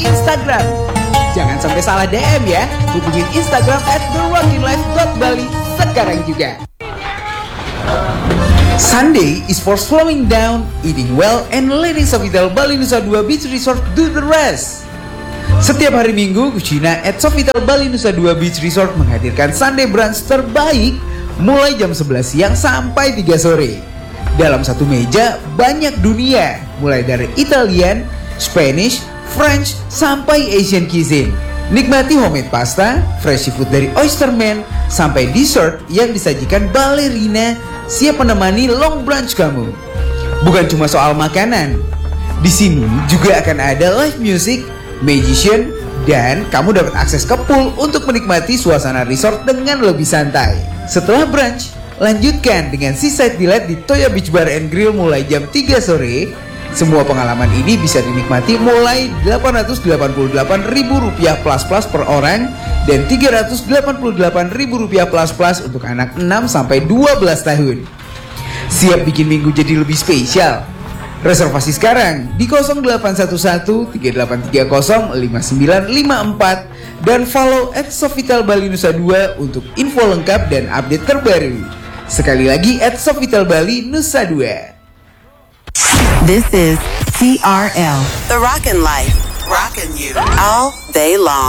Instagram. Jangan sampai salah DM ya. Hubungin Instagram @therockinlife.bali sekarang juga. Sunday is for slowing down, eating well, and letting Sofitel Bali Nusa Dua Beach Resort do the rest. Setiap hari Minggu, Kucina @Sofitel Bali Nusa Dua Beach Resort menghadirkan Sunday brunch terbaik mulai jam 11 siang sampai 3 sore. Dalam satu meja, banyak dunia, mulai dari Italian, Spanish, French, sampai Asian cuisine. Nikmati homemade pasta, fresh seafood dari Oysterman, sampai dessert yang disajikan balerina siap menemani long brunch kamu. Bukan cuma soal makanan, di sini juga akan ada live music, magician, dan kamu dapat akses ke pool untuk menikmati suasana resort dengan lebih santai. Setelah brunch, lanjutkan dengan seaside delight di Toya Beach Bar and Grill mulai jam 3 sore. Semua pengalaman ini bisa dinikmati mulai Rp888.000 plus per orang dan Rp388.000 plus untuk anak 6-12 tahun. Siap bikin minggu jadi lebih spesial? Reservasi sekarang di 0811-3830-5954 dan follow @Sofitel Bali Nusa Dua untuk info lengkap dan update terbaru. Sekali lagi @Sofitel Bali Nusa Dua. This is TRL, The Rockin' Life, rockin' you all day long.